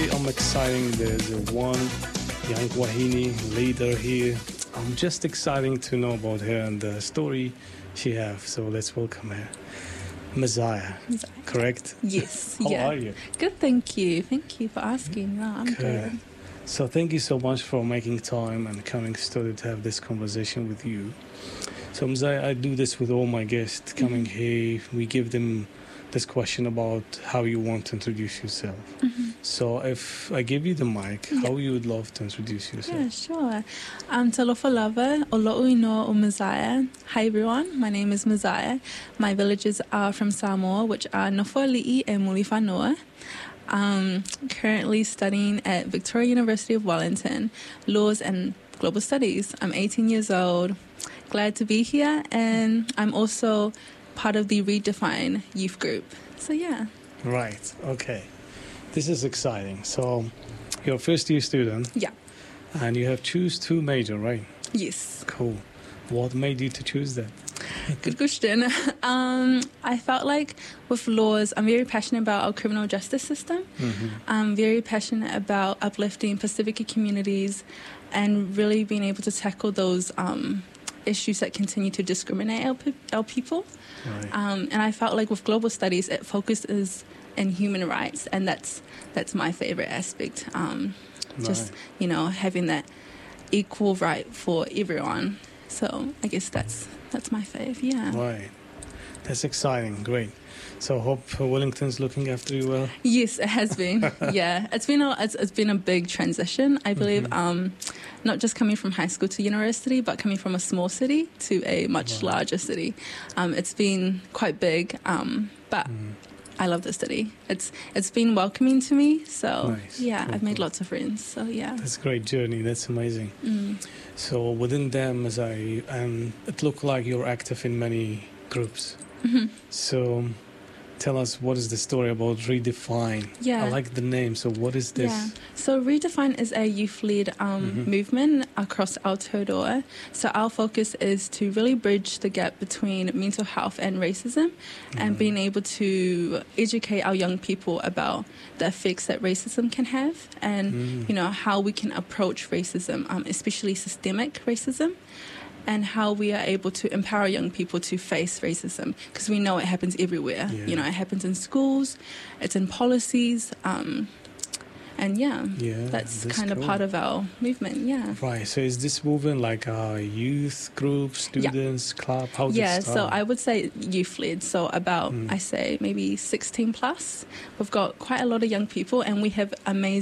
I'm excited. There's one young Wahini leader here. I'm just excited to know about her and the story she has. So let's welcome her. Messiah, correct? Yes. How are you? Good, thank you. Thank you for asking. No, I'm good. So thank you so much for making time and coming to studio to have this conversation with you. So Messiah, I do this with all my guests coming here. We give them this question about how you want to introduce yourself. So if I give you the mic, how you would love to introduce yourself? Yeah, sure. Talofa lava, Olo'uino o Messiah. Hi everyone, my name is Messiah. My villages are from Samoa, which are Nofoli'i and Mulifanoa. Currently studying at Victoria University of Wellington, Laws and Global Studies. I'm 18 years old, glad to be here, and I'm also part of the Redefine youth group. So yeah. Right, okay. This is exciting. So you're a first year student. Yeah. And you have choose 2 major, right? Yes. Cool. What made you to choose that? Good question. I felt like with laws, I'm very passionate about our criminal justice system. I'm very passionate about uplifting Pacifica communities and really being able to tackle those issues that continue to discriminate our people. Right. And I felt like with global studies, it focuses in human rights, and that's my favorite aspect. Just, having that equal right for everyone. So I guess that's my fave, yeah. Right. That's exciting. Great. So hope Wellington's looking after you well. Yes, it has been. Yeah, it's been a big transition. I believe not just coming from high school to university, but coming from a small city to a much larger city. It's been quite big, but I love the city. It's been welcoming to me. So nice. Yeah, cool, I've made lots of friends. So yeah, that's a great journey. That's amazing. So within them, it looked like you're active in many groups. So tell us, what is the story about Redefine? Yeah. I like the name. So what is this? Yeah. So Redefine is a youth-led movement across Aotearoa. So our focus is to really bridge the gap between mental health and racism and being able to educate our young people about the effects that racism can have and, how we can approach racism, especially systemic racism, and how we are able to empower young people to face racism, because we know it happens everywhere. Yeah. It happens in schools, it's in policies, that's kind of part of our movement. Yeah. Right. So is this movement like a youth group, students, club? How does it start? So I would say youth-led. So about, I say, maybe 16 plus. We've got quite a lot of young people, and we have amazing